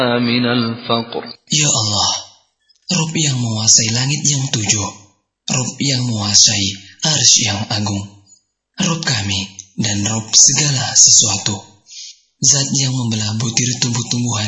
من الفقر. Ya Allah, Rabb yang menguasai langit yang tujuh, Rabb yang menguasai arsy yang agung, Rabb kami dan Rabb segala sesuatu, Zat yang membelah butir tumbuh-tumbuhan